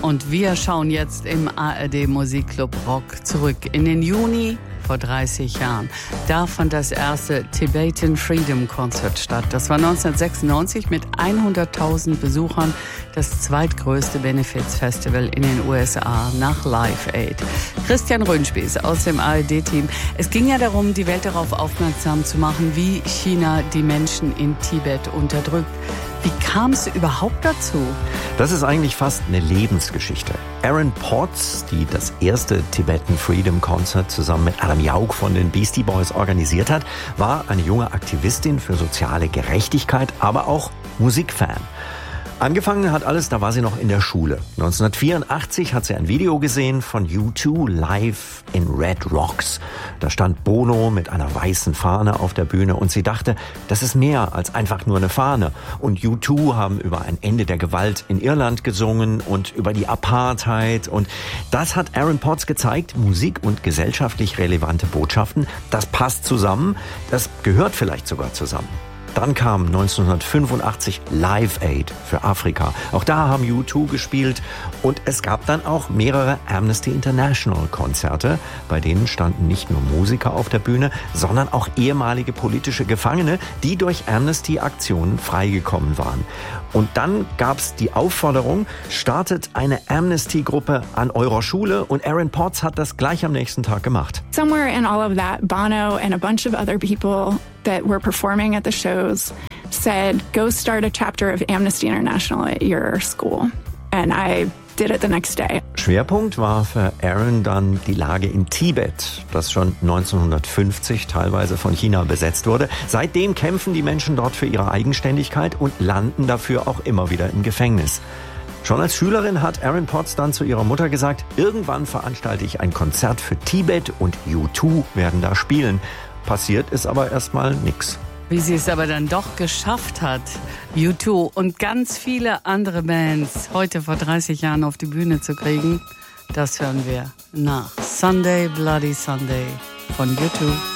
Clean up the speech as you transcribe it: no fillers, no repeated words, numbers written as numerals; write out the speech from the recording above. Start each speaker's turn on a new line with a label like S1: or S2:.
S1: Und wir schauen jetzt im ARD Musikclub Rock zurück in den Juni vor 30 Jahren. Da fand das erste Tibetan Freedom Concert statt. Das war 1996 mit 100.000 Besuchern das zweitgrößte Benefizfestival in den USA nach Live Aid. Christian Röhnspieß aus dem ARD-Team. Es ging ja darum, die Welt darauf aufmerksam zu machen, wie China die Menschen in Tibet unterdrückt. Wie kam es überhaupt dazu?
S2: Das ist eigentlich fast eine Lebensgeschichte. Aaron Potts, die das erste Tibetan Freedom Concert zusammen mit Adam Yauch von den Beastie Boys organisiert hat, war eine junge Aktivistin für soziale Gerechtigkeit, aber auch Musikfan. Angefangen hat alles, da war sie noch in der Schule. 1984 hat sie ein Video gesehen von U2 live in Red Rocks. Da stand Bono mit einer weißen Fahne auf der Bühne und sie dachte, das ist mehr als einfach nur eine Fahne. Und U2 haben über ein Ende der Gewalt in Irland gesungen und über die Apartheid. Und das hat Aaron Potts gezeigt, Musik und gesellschaftlich relevante Botschaften, das passt zusammen, das gehört vielleicht sogar zusammen. Dann kam 1985 Live Aid für Afrika. Auch da haben U2 gespielt und es gab dann auch mehrere Amnesty International Konzerte. Bei denen standen nicht nur Musiker auf der Bühne, sondern auch ehemalige politische Gefangene, die durch Amnesty-Aktionen freigekommen waren. Und dann gab's die Aufforderung, startet eine Amnesty-Gruppe an eurer Schule und Aaron Potts hat das gleich am nächsten Tag gemacht.
S3: Somewhere in all of that, Bono and a bunch of other people that were performing at the shows said, go start a chapter of Amnesty International at your school. And I did it the next day.
S2: Schwerpunkt war für Aaron dann die Lage in Tibet, das schon 1950 teilweise von China besetzt wurde. Seitdem kämpfen die Menschen dort für ihre Eigenständigkeit und landen dafür auch immer wieder im Gefängnis. Schon als Schülerin hat Aaron Potts dann zu ihrer Mutter gesagt, irgendwann veranstalte ich ein Konzert für Tibet und U2 werden da spielen. Passiert ist aber erstmal nichts.
S1: Wie sie es aber dann doch geschafft hat, U2 und ganz viele andere Bands heute vor 30 Jahren auf die Bühne zu kriegen, das hören wir nach Sunday Bloody Sunday von U2.